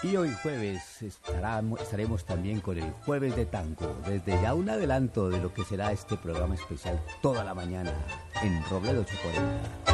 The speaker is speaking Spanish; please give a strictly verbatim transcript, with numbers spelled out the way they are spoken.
Y hoy jueves estará, estaremos también con el Jueves de Tango. Desde ya un adelanto de lo que será este programa especial toda la mañana en Robledo ochocientos cuarenta.